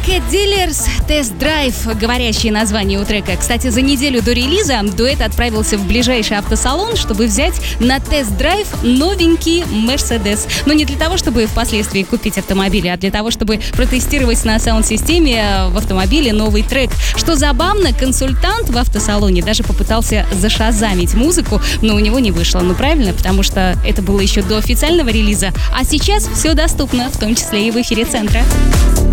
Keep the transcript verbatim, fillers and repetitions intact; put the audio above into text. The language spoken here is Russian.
Cat Dealers, Test Drive, говорящее название у трека. Кстати, за неделю до релиза дуэт отправился в ближайший автосалон, чтобы взять на тест-драйв новенький Mercedes. Но не для того, чтобы впоследствии купить автомобиль, а для того, чтобы протестировать на саунд-системе в автомобиле новый трек. Что забавно, консультант в автосалоне даже попытался зашазамить музыку, но у него не вышло. Ну правильно, потому что это было еще до официального релиза, а сейчас все доступно, в том числе и в эфире центра.